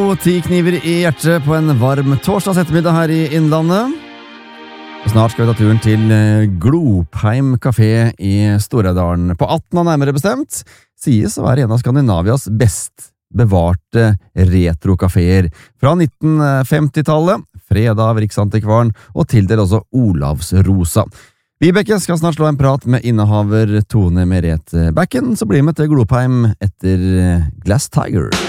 10 kniver i hjertet på en varm torsdags ettermiddag her i Innlandet. Og snart skal vi ta turen til Glopheim Café i Storeidalen på 18 nærmere bestemt. Sies å være en av Skandinavias best bevarte retrokaféer fra 1950-tallet, fredet av Riksantikvaren og tildelt også Olavsrosa. Vibeke skal snart slå en prat med innehaver Tone Merete Bekken, så blir med til Glopheim etter Glass Tiger.